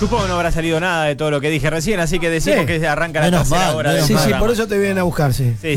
Supongo que no habrá salido nada de todo lo que dije recién, así que decimos que arranca la tercera hora del programa. Sí, por eso te vienen a buscar, sí. Sí.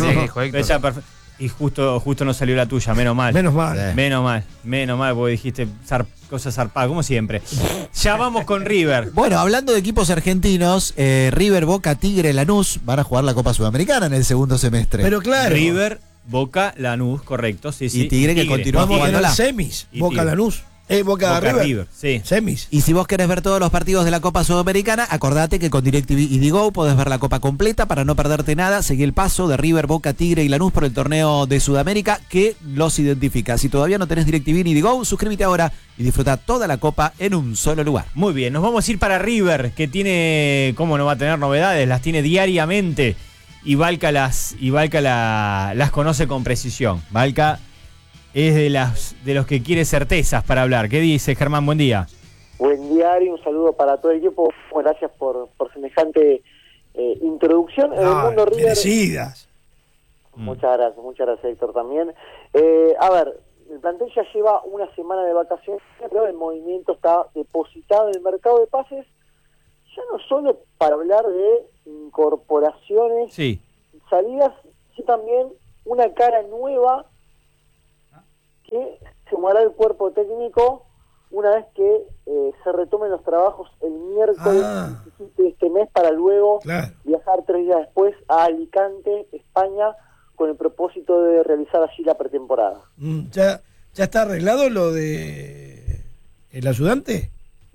Y justo no salió la tuya, menos mal. Menos mal. Menos mal, porque dijiste cosas zarpadas, como siempre. Ya vamos con River. Bueno, hablando de equipos argentinos, River, Boca, Tigre, Lanús van a jugar la Copa Sudamericana en el segundo semestre. Pero claro. River, Boca, Lanús, correcto, sí. Y Tigre que continúa jugando la semis. Boca, Lanús. Boca River. Sí. Semis. Y si vos querés ver todos los partidos de la Copa Sudamericana, acordate que con DirecTV y Digo podés ver la Copa completa para no perderte nada. Seguí el paso de River, Boca, Tigre y Lanús por el torneo de Sudamérica que los identifica. Si todavía no tenés DirecTV ni Digo, suscríbete ahora y disfruta toda la Copa en un solo lugar. Muy bien, nos vamos a ir para River, que tiene, ¿cómo no va a tener novedades? Las tiene diariamente y Valca las conoce con precisión. Valca es de los que quiere certezas para hablar. ¿Qué dice, Germán? Buen día. Buen día, Ari. Un saludo para todo el equipo. Gracias por semejante introducción. En el mundo River. Merecidas. Muchas gracias, Héctor, también. A ver, el plantel ya lleva una semana de vacaciones, pero el movimiento está depositado en el mercado de pases, ya no solo para hablar de incorporaciones, salidas, sino también una cara nueva que sumará el cuerpo técnico una vez que se retomen los trabajos el miércoles 17 de este mes para luego viajar 3 días después a Alicante, España, con el propósito de realizar allí la pretemporada. ¿Ya está arreglado lo de el ayudante?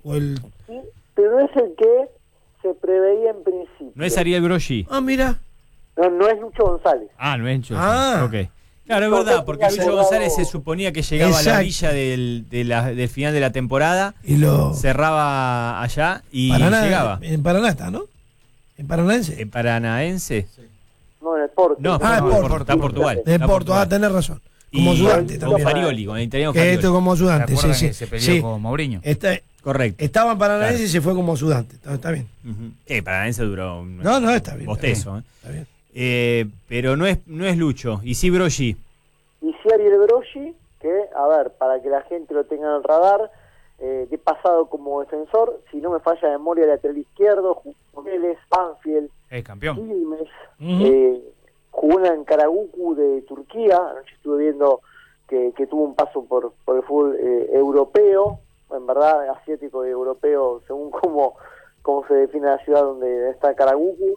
Sí, pero no es el que se preveía en principio. ¿No es Ariel Broggi? Mira. No es Lucho González. No es Lucho. Ok. Claro, es verdad, porque Lucho González se suponía que llegaba a la orilla del final de la temporada, y cerraba allá y llegaba. En Paraná está, ¿no? ¿En Paranaense? ¿En Paranaense? Sí. No, en el Porto. No, está en Portugal. En Porto, tenés razón. Como ayudante también. Con Farioli, con el italiano Farioli. Esto como ayudante, sí. Que se peleó con Mourinho. Correcto. Estaba en Paranaense y se fue como ayudante. Está bien. Paranaense duró No, está bien. Bostezo. Está bien. Pero no es Lucho, y sí Broggi. Y sí Ariel Broggi, que, a ver, para que la gente lo tenga en el radar, de pasado como defensor, si no me falla la memoria, lateral izquierdo, Vélez, Banfield, campeón. Quilmes, jugó en Karaguku de Turquía, anoche estuve viendo que tuvo un paso por el fútbol europeo, en verdad asiático y europeo, según cómo se define la ciudad donde está Karaguku.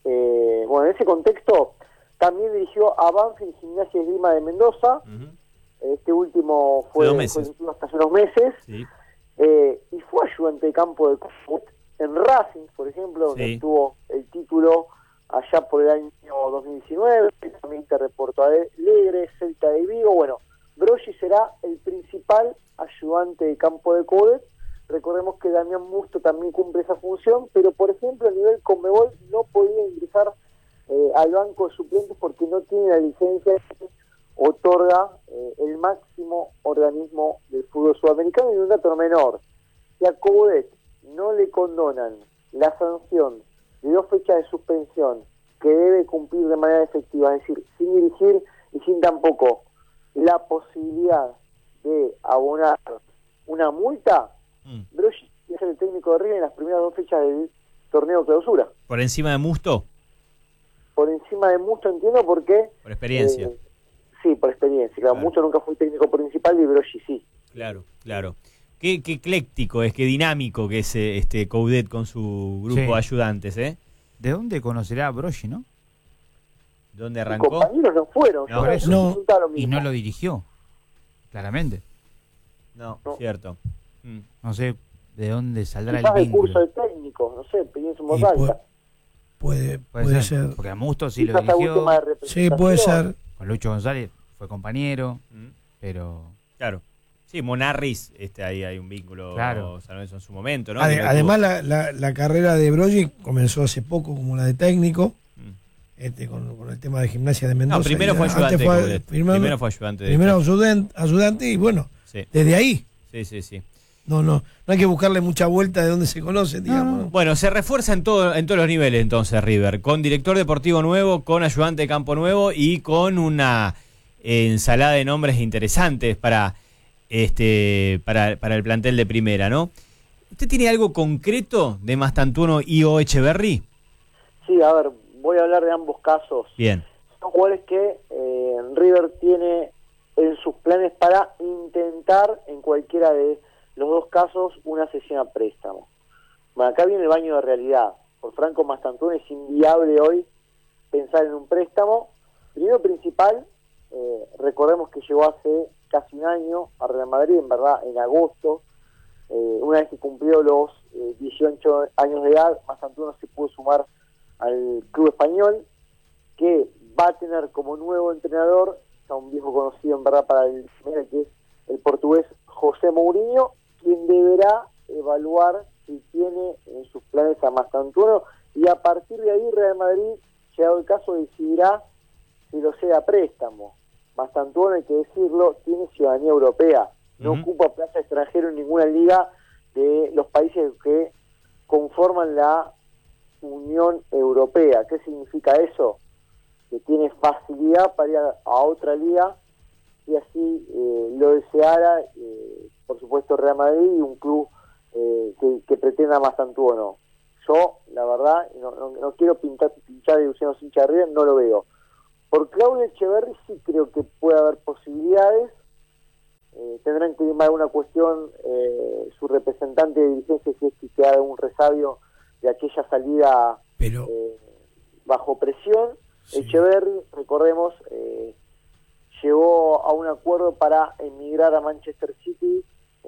En ese contexto también dirigió a Banfield, Gimnasia y Esgrima de Mendoza. Este último fue hasta hace unos meses. Sí. Y fue ayudante de campo de en Racing, por ejemplo, donde tuvo el título allá por el año 2019, también te reportó Alegre, Celta de Vigo. Bueno, Broggi será el principal ayudante de campo de Coudet. Recordemos que Damián Musto también cumple esa función, pero por ejemplo a nivel Conmebol no podía ingresar al banco de suplentes porque no tiene la licencia que otorga el máximo organismo del fútbol sudamericano. Y un dato menor, si a Coudet no le condonan la sanción de 2 fechas de suspensión que debe cumplir de manera efectiva, es decir, sin dirigir y sin tampoco la posibilidad de abonar una multa, Broggi es el técnico de River en las primeras 2 fechas del torneo clausura. ¿Por encima de Musto? Por encima de Musto, entiendo por qué. Por experiencia. Sí, por experiencia. Claro, Musto nunca fue técnico principal y Broggi sí. Claro. Qué ecléctico es, qué dinámico que es Coudet con su grupo de ayudantes, ¿eh? ¿De dónde conocerá a Broggi, no? ¿Dónde arrancó? Los compañeros no fueron. Y no lo dirigió, claramente. No, cierto. No sé de dónde saldrá quizás el vínculo. curso de técnico, no sé, pienso en voz alta. Puede ser. Porque a Musto sí quizás lo dirigió. Sí, puede ser. Con Lucho González fue compañero, pero... Claro. Sí, Monarris, ahí hay un vínculo, claro. San Lorenzo en su momento, ¿no? Además, la carrera de Broggi comenzó hace poco como la de técnico, con el tema de Gimnasia de Mendoza. No, primero fue ayudante. Primero fue ayudante. Primero ayudante y bueno, desde ahí. Sí. No hay que buscarle mucha vuelta de dónde se conoce, digamos. Bueno, se refuerza en todos los niveles entonces River, con director deportivo nuevo, con ayudante de campo nuevo y con una ensalada de nombres interesantes para el plantel de primera, ¿no? ¿Usted tiene algo concreto de Mastantuono y o Echeverry? Sí, a ver, voy a hablar de ambos casos. Bien. Son jugadores que River tiene en sus planes para intentar, en cualquiera de los dos casos, una cesión a préstamo. Bueno, acá viene el baño de realidad. Por Franco Mastantuono es inviable hoy pensar en un préstamo. Primero principal, recordemos que llegó hace casi un año a Real Madrid, en verdad, en agosto. Una vez que cumplió los 18 años de edad, Mastantuono se pudo sumar al club español, que va a tener como nuevo entrenador a un viejo conocido en verdad para el primero, que es el portugués José Mourinho, quien deberá evaluar si tiene en sus planes a Mastantuono, y a partir de ahí Real Madrid, llegado el caso, decidirá si lo cede a préstamo. Mastantuono, hay que decirlo, tiene ciudadanía europea, no ocupa plaza extranjero en ninguna liga de los países que conforman la Unión Europea. ¿Qué significa eso? Que tiene facilidad para ir a otra liga, y así lo deseara, por supuesto, Real Madrid y un club que pretenda Mastantuono. Yo, la verdad, no quiero pinchar ilusiones hincha de River, no lo veo. Por Claudio Echeverry sí creo que puede haber posibilidades. Tendrán que limar una cuestión su representante de dirigencia, si es que queda un resabio de aquella salida Pero bajo presión. Sí. Echeverry, recordemos, llegó a un acuerdo para emigrar a Manchester City.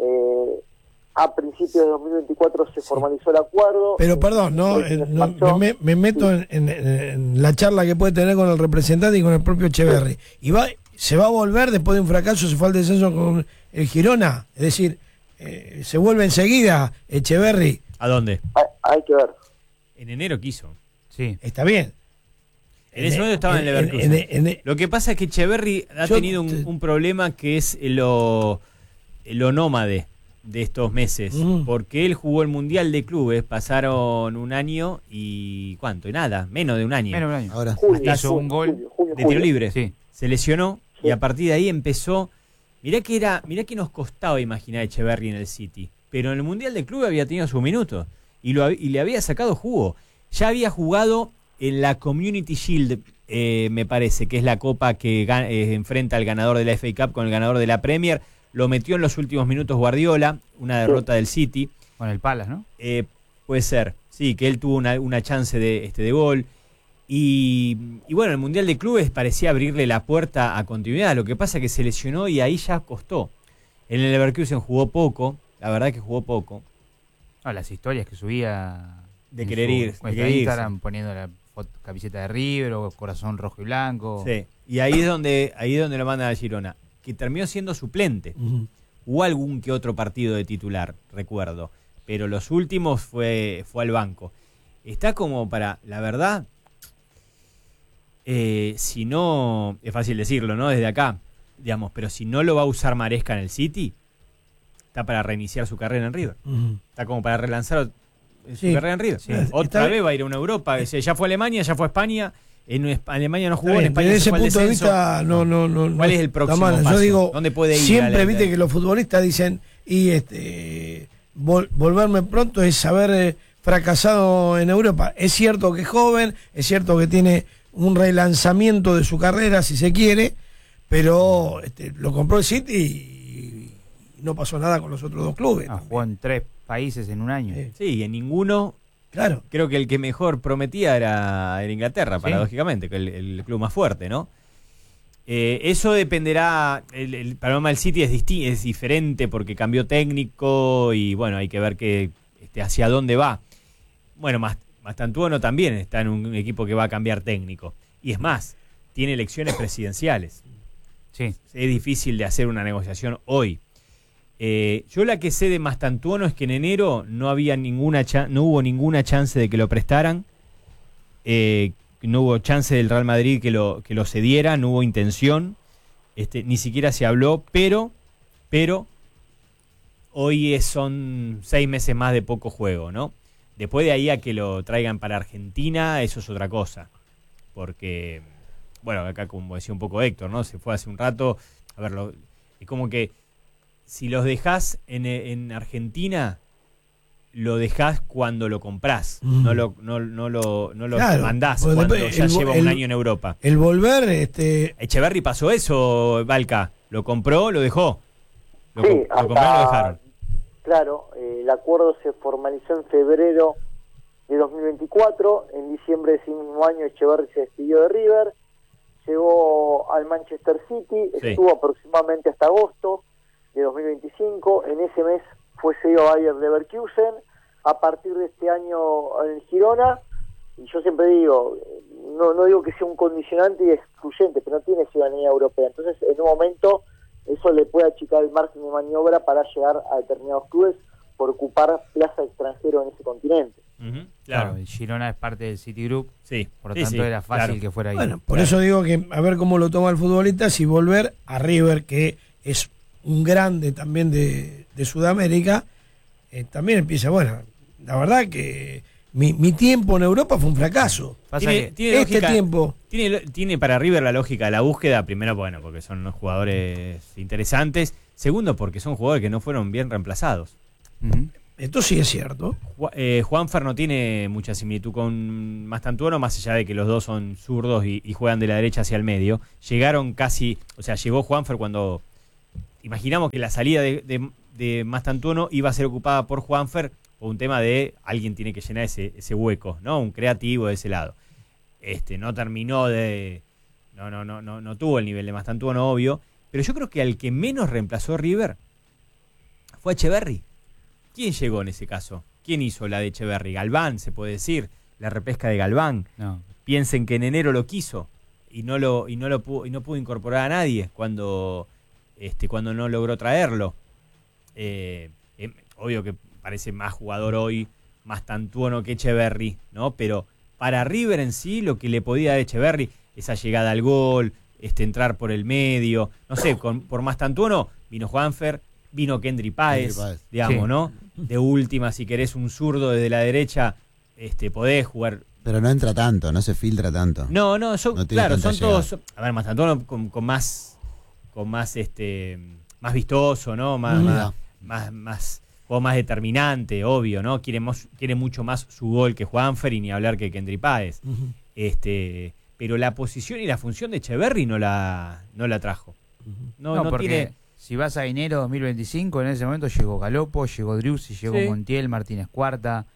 A principios de 2024 se formalizó el acuerdo. Pero perdón, me meto en la charla que puede tener con el representante y con el propio Echeverry. Y se va a volver después de un fracaso, se fue al descenso con el Girona. Es decir, se vuelve enseguida Echeverry. ¿A dónde? Hay que ver. En enero quiso. Sí. Está bien. En ese momento estaba en Leverkusen. Lo que pasa es que Echeverry ha tenido un problema, que es lo nómade de estos meses, porque él jugó el Mundial de Clubes, pasaron un año y ¿cuánto? Y nada, menos de un año. Menos de un año. Ahora, hizo un gol de tiro libre. Sí. Se lesionó y a partir de ahí empezó. Mirá que nos costaba imaginar a Echeverry en el City, pero en el Mundial de Clubes había tenido sus minutos y le había sacado jugo. Ya había jugado en la Community Shield, me parece, que es la copa que enfrenta al ganador de la FA Cup con el ganador de la Premier. Lo metió en los últimos minutos Guardiola, una derrota del City. Con el Palace, ¿no? Puede ser, sí, que él tuvo una chance de gol. Y bueno, el Mundial de Clubes parecía abrirle la puerta a continuidad. Lo que pasa es que se lesionó y ahí ya costó. En el Leverkusen jugó poco, la verdad que jugó poco. No, las historias que subía De querer ir, en Instagram, poniendo la camiseta de River o corazón rojo y blanco. Sí, y ahí es donde lo mandan a Girona, que terminó siendo suplente. Hubo algún que otro partido de titular, recuerdo, pero los últimos fue al banco. Está como para, la verdad, si no, es fácil decirlo, ¿no? Desde acá, digamos, pero si no lo va a usar Maresca en el City, está para reiniciar su carrera en River. Está como para relanzar su carrera en River. Sí. Otra vez va a ir a una Europa. Ya fue a Alemania, ya fue a España. En Alemania no jugó, en España desde ese se fue al punto de descenso. vista no. ¿Cuál es el próximo mal. paso? Yo digo, ¿dónde puede ir? siempre viste que los futbolistas dicen, y volverme pronto es haber fracasado en Europa. Es cierto que es joven, es cierto que tiene un relanzamiento de su carrera, si se quiere, pero lo compró el City y no pasó nada con los otros dos clubes. Jugó en 3 países en un año. Sí, y en ninguno. Claro. Creo que el que mejor prometía era Inglaterra, paradójicamente, que el club más fuerte, ¿no? Eso dependerá. El panorama del City es diferente porque cambió técnico y bueno, hay que ver hacia dónde va. Bueno, Mastantuono también está en un equipo que va a cambiar técnico. Y es más, tiene elecciones presidenciales. Sí. Es difícil de hacer una negociación hoy. Yo la que sé de Mastantuono es que en enero no hubo ninguna chance de que lo prestaran, no hubo chance del Real Madrid que lo cediera, no hubo intención, ni siquiera se habló, pero hoy son 6 meses más de poco juego, ¿no? Después de ahí a que lo traigan para Argentina, eso es otra cosa, porque, bueno, acá como decía un poco Héctor, ¿no? Se fue hace un rato, a ver, es como que si los dejás en Argentina, lo dejás cuando lo comprás, no lo Claro, mandás porque cuando después ya lleva un año en Europa. El volver, Echeverri pasó eso, Valca, lo compró, lo dejó. Lo compraron, lo dejaron. Claro, el acuerdo se formalizó en febrero de 2024, en diciembre de ese mismo año Echeverri se despidió de River, llegó al Manchester City, estuvo aproximadamente hasta agosto de 2025, en ese mes fue cedido a Bayer Leverkusen, a partir de este año en el Girona, y yo siempre digo, no digo que sea un condicionante y excluyente, pero no tiene ciudadanía europea, entonces en un momento eso le puede achicar el margen de maniobra para llegar a determinados clubes por ocupar plaza extranjero en ese continente. Claro, el Girona es parte del Citigroup, por lo tanto era fácil que fuera ahí. Bueno, por eso digo que a ver cómo lo toma el futbolista, si volver a River, que es un grande también de Sudamérica, también empieza, bueno, la verdad que mi tiempo en Europa fue un fracaso. Tiene para River la lógica de la búsqueda, primero, bueno, porque son unos jugadores interesantes, segundo, porque son jugadores que no fueron bien reemplazados. Esto sí es cierto. Juanfer no tiene mucha similitud con Mastantuono, más allá de que los dos son zurdos y juegan de la derecha hacia el medio. Llegaron casi, o sea, llegó Juanfer cuando imaginamos que la salida de Mastantuono iba a ser ocupada por Juanfer, o un tema de alguien tiene que llenar ese hueco, ¿no? Un creativo de ese lado. No terminó no tuvo el nivel de Mastantuono, obvio, pero yo creo que al que menos reemplazó River fue Echeverri. ¿Quién llegó en ese caso? ¿Quién hizo la de Echeverri? Galván, se puede decir, la repesca de Galván. No. Piensen que en enero lo quiso y no pudo incorporar a nadie cuando no logró traerlo. Obvio que parece más jugador hoy, Mastantuono que Echeverri, ¿no? Pero para River en sí, lo que le podía dar Echeverri, esa llegada al gol, entrar por el medio, no sé, por Mastantuono vino Juanfer, vino Kendry Páez, digamos, ¿no? De última, si querés un zurdo desde la derecha, podés jugar. Pero no entra tanto, no se filtra tanto. No, claro, son todos. A ver, Mastantuono con más vistoso, ¿no? Más determinante, obvio, ¿no? Quiere mucho más su gol que Juanfer y ni hablar que Kendry Páez. Pero la posición y la función de Echeverri no la trajo. No porque tiene. Si vas a enero 2025, en ese momento llegó Galopo, llegó Driussi, llegó Montiel, Martínez Cuarta,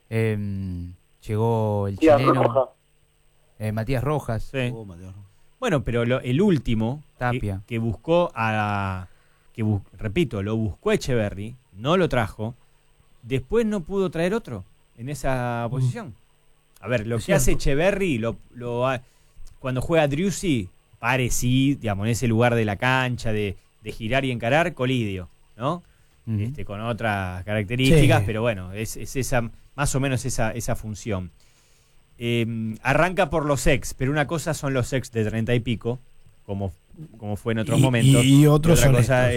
llegó el chileno, Matías Rojas. Sí. Bueno, pero el último Tapia, que buscó repito, lo buscó Echeverri, no lo trajo, después no pudo traer otro en esa posición. A ver, lo que hace Echeverri, cuando juega Driussi, digamos, en ese lugar de la cancha, de girar y encarar, Colidio, ¿no? Con otras características, pero bueno, es esa, más o menos esa función. Arranca por los ex, pero una cosa son los ex de 30 y pico, como fue en otros momentos. Y otros otra son cosa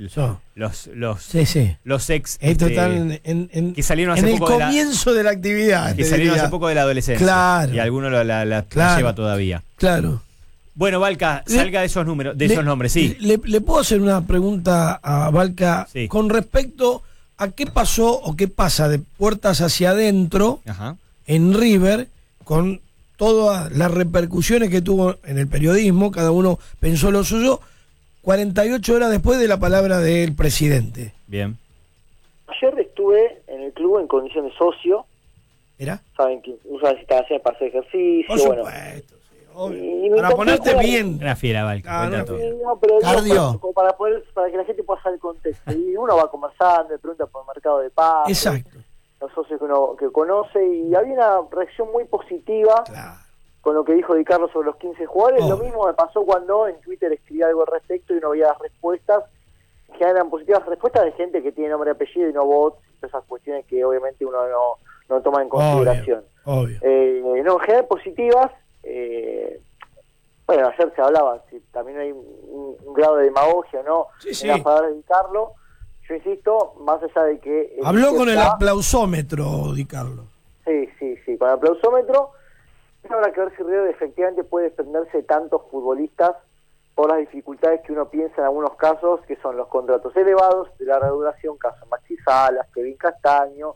los ex que salieron hace en poco el comienzo de la actividad. Que salieron hace poco de la adolescencia. Claro. Y alguno la lleva todavía. Claro. Bueno, Valca, salga de esos números, esos nombres, sí. ¿Le puedo hacer una pregunta a Valca con respecto a qué pasó o qué pasa de puertas hacia adentro en River con todas las repercusiones que tuvo en el periodismo? Cada uno pensó lo suyo 48 horas después de la palabra del presidente. Bien. Ayer estuve en el club en condición de socio. ¿Era? Saben que usan las instalaciones para hacer ejercicio. Por supuesto. Para ponerte bien. Una fiera, Valca. Cardio. Para que la gente pueda saber el contexto. Y uno va conversando, le pregunta por el mercado de paz. Exacto. Los socios que conoce. Y había una reacción muy positiva con lo que dijo Di Carlo sobre los 15 jugadores. Lo mismo me pasó cuando en Twitter escribí algo al respecto y uno veía las respuestas. Que eran positivas respuestas de gente que tiene nombre y apellido y no bots. Esas cuestiones que obviamente uno no toma en consideración. Obvio. En general positivas. Bueno, ayer se hablaba si también hay un grado de demagogia, ¿no? En las palabras de Di Carlo. Yo insisto, más allá de que habló con el aplausómetro, Di Carlo. Sí, con el aplausómetro. Habrá que ver si River efectivamente puede desprenderse de tantos futbolistas por las dificultades que uno piensa en algunos casos, que son los contratos elevados de larga duración, caso Maxi Salas, Kevin Castaño,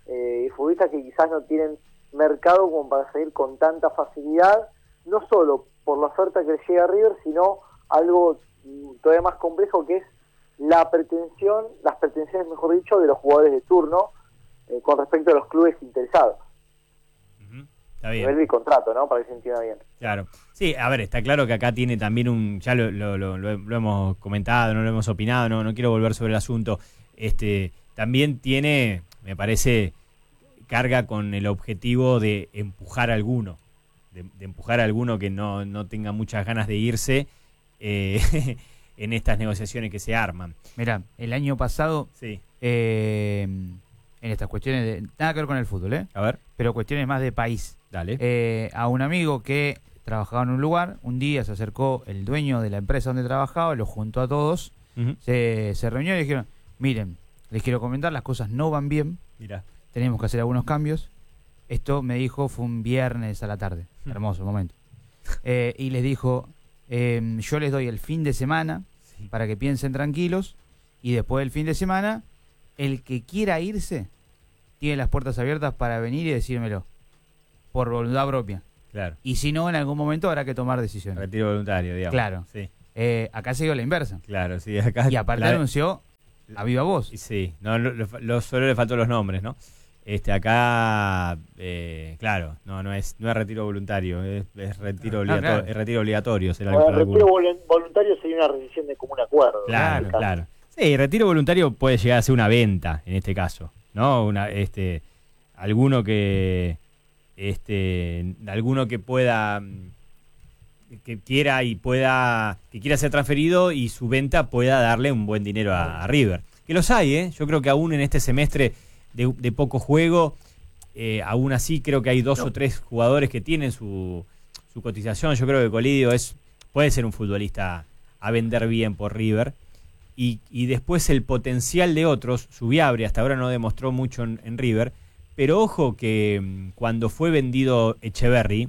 futbolistas que quizás no tienen mercado como para salir con tanta facilidad, no solo por la oferta que le llega a River, sino algo todavía más complejo, que es las pretensiones, mejor dicho, de los jugadores de turno con respecto a los clubes interesados. Está bien. Nivel de contrato, ¿no? Para que se entienda bien. Claro. Sí, a ver, está claro que acá tiene también ya lo hemos comentado, no lo hemos opinado, no quiero volver sobre el asunto. También tiene, me parece, carga con el objetivo de empujar a alguno, de empujar a alguno que no tenga muchas ganas de irse en estas negociaciones que se arman. Mirá, el año pasado, sí, en estas cuestiones de nada que ver con el fútbol, a ver, pero cuestiones más de país. Dale. A un amigo que trabajaba en un lugar, un día se acercó el dueño de la empresa donde trabajaba, los juntó a todos, se reunió y dijeron, miren, les quiero comentar, las cosas no van bien, mirá, tenemos que hacer algunos cambios. Esto me dijo, fue un viernes a la tarde, hermoso momento. Y les dijo, yo les doy el fin de semana para que piensen tranquilos, y después del fin de semana, el que quiera irse tiene las puertas abiertas para venir y decírmelo, por voluntad propia. Claro. Y si no, en algún momento habrá que tomar decisiones. Retiro voluntario, digamos. Claro. Sí. Acá se dio la inversa. Claro, sí, acá. Y aparte anunció a viva voz. Sí, solo le faltó los nombres, ¿no? Acá, claro, no es retiro voluntario, es retiro obligatorio, es retiro obligatorio. Será el retiro voluntario sería una rescisión de común acuerdo. Claro, claro. Sí, retiro voluntario puede llegar a ser una venta en este caso, ¿no? Alguno que pueda, que quiera ser transferido y su venta pueda darle un buen dinero a River. Que los hay, yo creo que aún en este semestre de poco juego, aún así creo que hay 2 o 3 jugadores que tienen su cotización. Yo creo que Colidio puede ser un futbolista a vender bien por River. Y después el potencial de otros, Subiabre hasta ahora no demostró mucho en River, pero ojo que cuando fue vendido Echeverry,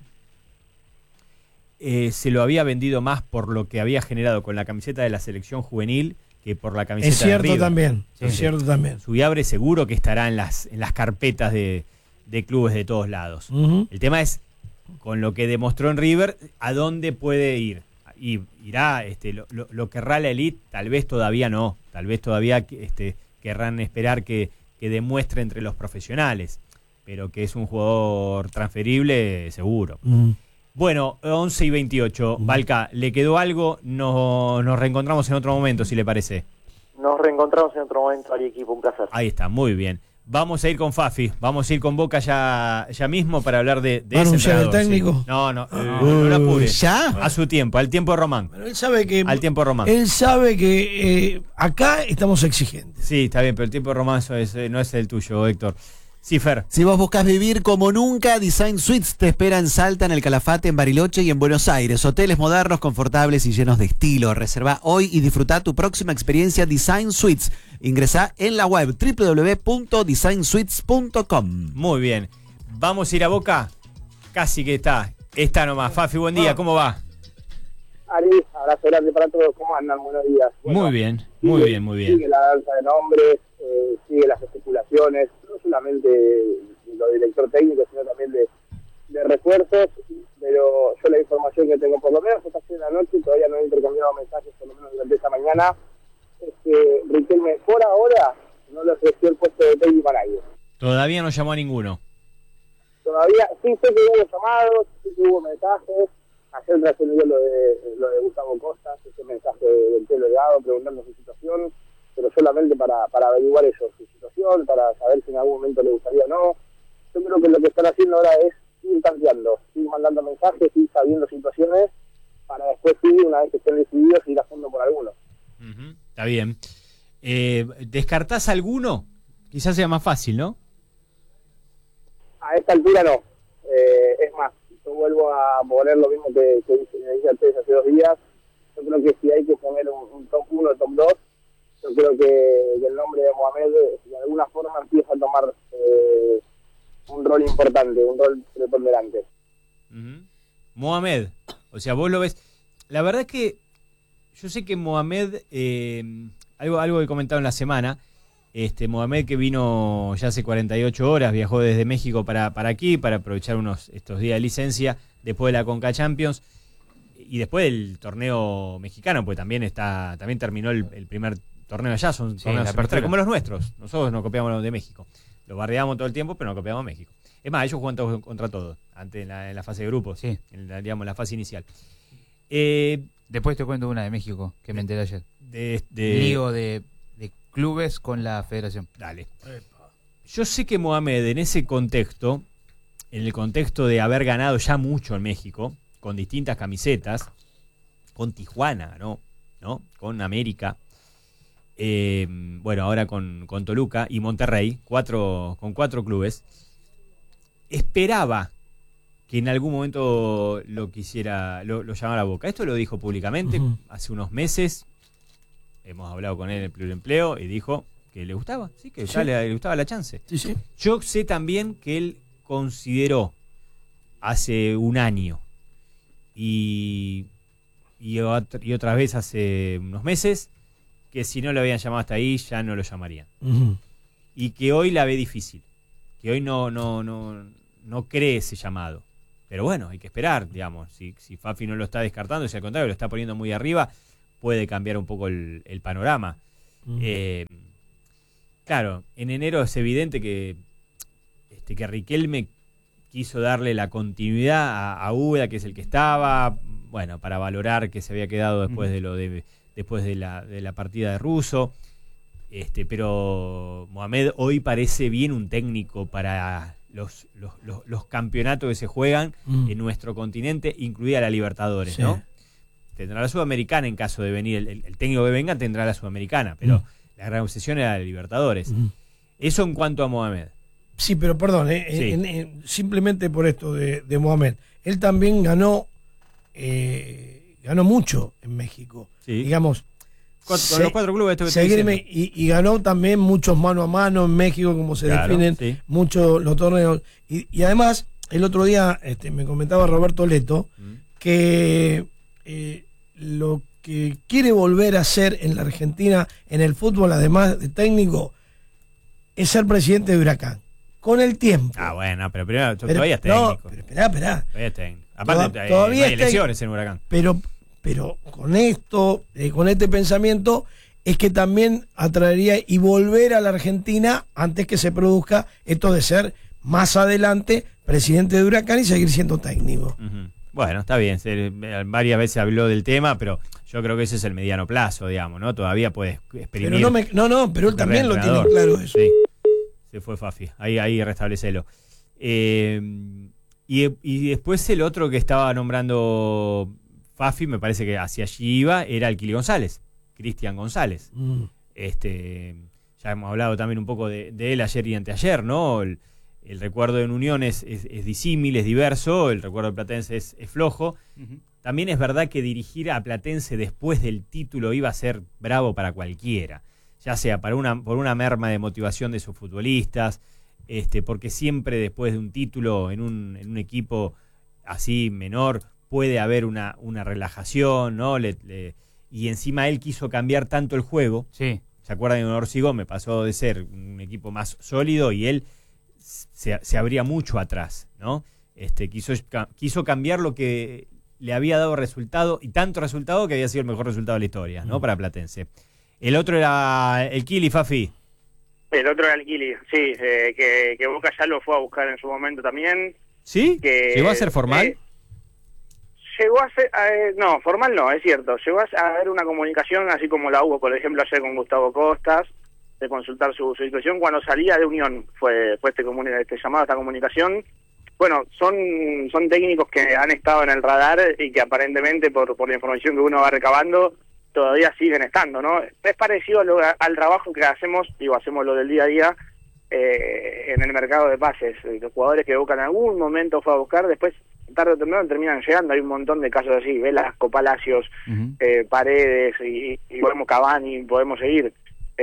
se lo había vendido más por lo que había generado con la camiseta de la selección juvenil que por la camiseta de River. Es cierto también. Subiabre seguro que estará en las carpetas de clubes de todos lados. El tema es, con lo que demostró en River, ¿a dónde puede ir? Y irá, lo querrá la elite, tal vez todavía no, tal vez todavía querrán esperar que demuestre entre los profesionales, pero que es un jugador transferible, seguro. Bueno, 11:28, Valca, ¿le quedó algo? Nos reencontramos en otro momento, si le parece. Nos reencontramos en otro momento, Ari, equipo, un placer. Ahí está, muy bien. Vamos a ir con Fafi, vamos a ir con Boca ya mismo para hablar de ese anunciar el técnico. Sí. No lo apure. ¿Ya? A su tiempo, al tiempo de Román. Bueno, él sabe que al tiempo de Román. Él sabe que acá estamos exigentes. Sí, está bien, pero el tiempo de Román no es el tuyo, Héctor. Sí, Fer. Si vos buscas vivir como nunca, Design Suites te espera en Salta, en el Calafate, en Bariloche y en Buenos Aires. Hoteles modernos, confortables y llenos de estilo. Reserva hoy y disfruta tu próxima experiencia Design Suites. Ingresá en la web www.designsuites.com. Muy bien. ¿Vamos a ir a Boca? Casi que está nomás. Fafi, buen día, ¿cómo va? Ari, abrazo grande para todos, ¿cómo andan? Buenos días. Bueno, muy bien. Sigue la danza de nombres, sigue las especulaciones, no solamente lo del director técnico, sino también de refuerzos, pero yo la información que tengo, por lo menos hasta hace la noche, todavía no he intercambiado mensajes, por lo menos durante esta mañana, es que Riquelme por ahora no le ofreció el puesto de técnico a nadie. Todavía no llamó a ninguno. Todavía, sí sé que hubo llamados, sí que hubo mensajes. Ayer trascendió lo de Gustavo Costa, ese mensaje del Telo Delgado preguntando su situación, pero solamente para averiguar eso, su situación, para saber si en algún momento le gustaría o no. Yo creo que lo que están haciendo ahora es ir tanteando, ir mandando mensajes, ir sabiendo situaciones, para después sí, una vez que estén decididos, ir a fondo por algunos. Está bien. ¿Descartás alguno? Quizás sea más fácil, ¿no? A esta altura no. Es más, yo vuelvo a poner lo mismo que dije antes hace 2 días. Yo creo que si hay que poner un top 1, top 2, yo creo que el nombre de Mohamed de alguna forma empieza a tomar un rol importante, un rol preponderante. Mohamed, o sea, vos lo ves. La verdad es que yo sé que Mohamed, algo que he comentado en la semana, Mohamed, que vino ya hace 48 horas, viajó desde México para aquí, para aprovechar estos días de licencia, después de la Conca Champions, y después del torneo mexicano, pues también terminó el primer torneo allá, son torneos semestrales, como los nuestros. Nosotros nos copiamos los de México. Los bardeamos todo el tiempo, pero nos copiamos a México. Es más, ellos juegan todos contra todos, antes en la fase de grupos, sí. Digamos, la fase inicial. Después te cuento una de México, que me enteré ayer. Lío de clubes con la federación. Dale. Yo sé que Mohamed, en ese contexto, en el contexto de haber ganado ya mucho en México, con distintas camisetas, con Tijuana, ¿no? Con América, ahora con Toluca y Monterrey, con 4 clubes, esperaba que en algún momento lo llamara a Boca. Esto lo dijo públicamente hace unos meses. Hemos hablado con él en el Pluriempleo y dijo que le gustaba, que ya le gustaba la chance. Sí, sí. Yo sé también que él consideró hace un año y otra vez hace unos meses que si no lo habían llamado hasta ahí ya no lo llamarían. Y que hoy la ve difícil, que hoy no cree ese llamado. Pero bueno, hay que esperar, digamos. Si Fafi no lo está descartando, si al contrario lo está poniendo muy arriba, puede cambiar un poco el panorama. Claro, en enero es evidente que Riquelme quiso darle la continuidad a Úbeda, que es el que estaba, para valorar que se había quedado después de la partida de Russo. Pero Mohamed hoy parece bien un técnico para los campeonatos que se juegan en nuestro continente, incluida la Libertadores, sí. ¿no? Tendrá la Sudamericana en caso de venir el técnico que venga, tendrá la Sudamericana, pero la gran obsesión era la Libertadores. Eso en cuanto a Mohamed. Sí, pero perdón, simplemente por esto de Mohamed. Él también ganó mucho en México. Sí. Digamos, con los 4 clubes y ganó también muchos mano a mano en México, como se definen muchos los torneos. Y además, el otro día me comentaba Roberto Leto que lo que quiere volver a hacer en la Argentina, en el fútbol, además de técnico, es ser presidente de Huracán. Con el tiempo. Pero primero, todavía es técnico. No, pero esperá. Todavía es técnico. Aparte, todavía hay elecciones en Huracán. Pero con esto, con este pensamiento, es que también atraería y volver a la Argentina antes que se produzca esto de ser más adelante presidente de Huracán y seguir siendo técnico. Bueno, está bien. Varias veces habló del tema, pero yo creo que ese es el mediano plazo, digamos, ¿no? Todavía puedes exprimir. Pero él también lo tiene claro eso. Sí. Se fue Fafi. Ahí restablecelo. Y después el otro que estaba nombrando Fafi, me parece que hacia allí iba, era el Kili González, Cristian González. Ya hemos hablado también un poco de él ayer y anteayer, ¿no? El recuerdo en Unión es disímil, es diverso, el recuerdo de Platense es flojo. También es verdad que dirigir a Platense después del título iba a ser bravo para cualquiera, ya sea por una merma de motivación de sus futbolistas, porque siempre después de un título en un equipo así menor puede haber una relajación, ¿no? Y encima él quiso cambiar tanto el juego. Sí. ¿Se acuerdan de Orsigón? Me pasó de ser un equipo más sólido y él se abría mucho atrás, ¿no? Quiso cambiar lo que le había dado resultado, y tanto resultado que había sido el mejor resultado de la historia, ¿no? Para Platense. El otro era el Kili, Fafi. El otro era el Kili, sí, que Boca ya lo fue a buscar en su momento también. ¿Sí? ¿Llegó a ser formal? Llegó a ser, no, formal no, es cierto. Llegó a haber una comunicación, así como la hubo, por ejemplo, ayer con Gustavo Costas, de consultar su situación. Cuando salía de Unión fue este llamado, esta comunicación. Bueno, son técnicos que han estado en el radar y que aparentemente, por la información que uno va recabando, todavía siguen estando, ¿no? Es parecido al trabajo que hacemos lo del día a día en el mercado de pases. Los jugadores que Boca en algún momento fue a buscar, después tarde o temprano terminan llegando. Hay un montón de casos así, Velasco, Palacios, Paredes y podemos Cavani, podemos seguir.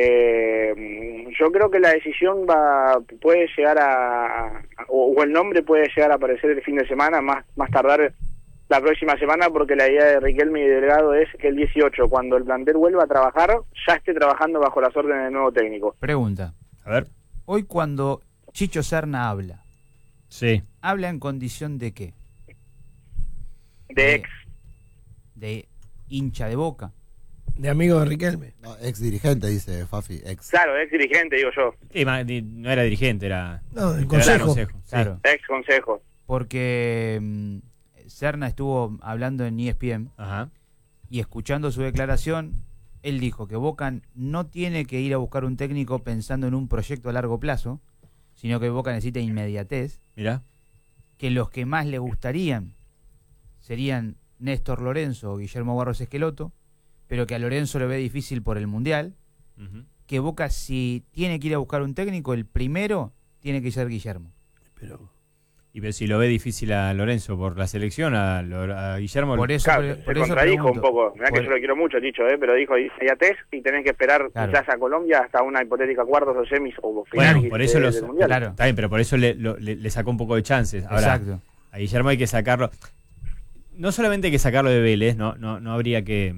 Yo creo que la decisión puede llegar o el nombre puede llegar a aparecer el fin de semana, más tardar la próxima semana, porque la idea de Riquelme y Delgado es que el 18, cuando el plantel vuelva a trabajar, ya esté trabajando bajo las órdenes del nuevo técnico. Pregunta. A ver. Hoy cuando Chicho Serna habla, Sí. ¿habla en condición de qué? De ex. De hincha de Boca. De amigo de Riquelme. No, ex dirigente, dice Fafi, ex. Claro, ex dirigente, digo yo. Sí, no era dirigente, era... No, el era consejo. sí. Claro. Ex consejo. Porque Serna estuvo hablando en ESPN Ajá. y escuchando su declaración, él dijo que Boca no tiene que ir a buscar un técnico pensando en un proyecto a largo plazo, sino que Boca necesita inmediatez, Mirá. que los que más le gustarían serían Néstor Lorenzo o Guillermo Barros Esqueloto, pero que a Lorenzo le ve difícil por el Mundial, Ujú. que Boca, si tiene que ir a buscar un técnico, el primero tiene que ser Guillermo. Pero Y pero si lo ve difícil a Lorenzo por la selección, a Guillermo... Por eso, Claro, por se eso contradijo pregunto. un poco. Mirá que Por- yo lo quiero mucho, Chicho, pero dijo inmediatez y tenés que esperar Claro. quizás a Colombia hasta una hipotética cuartos o semis o final Bueno, por eso del Mundial. Claro. Está bien, pero por eso le sacó un poco de chances. Ahora, Exacto. a Guillermo hay que sacarlo. No solamente hay que sacarlo de Vélez, no habría que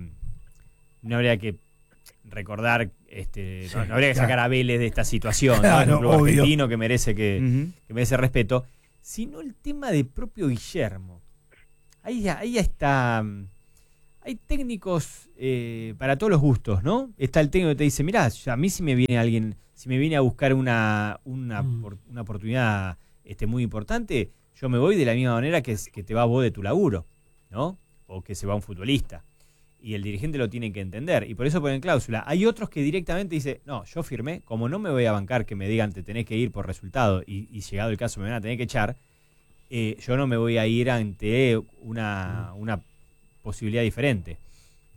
recordar, no habría que sacar a Vélez de esta situación, ¿no? Claro, Es un club obvio. argentino que merece Ujú. que merece respeto, sino el tema de propio Guillermo. Ahí ya está. Hay técnicos para todos los gustos, ¿no? Está el técnico que te dice, mirá, a mí si me viene alguien, si me viene a buscar una oportunidad muy importante, yo me voy de la misma manera que te va vos de tu laburo, ¿no? O que se va un futbolista. Y el dirigente lo tiene que entender. Y por eso ponen cláusula. Hay otros que directamente dicen, no, yo firmé, como no me voy a bancar que me digan te tenés que ir por resultado y llegado el caso me van a tener que echar, yo no me voy a ir ante una posibilidad diferente.